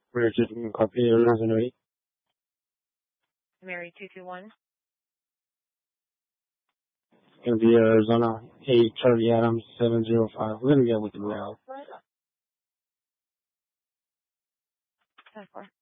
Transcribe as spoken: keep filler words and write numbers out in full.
We're just going to copy Arizona eight. Mary two two one. It's going to be Arizona eight, Charlie Adams seven zero five. We're going to get with the rail. ten four.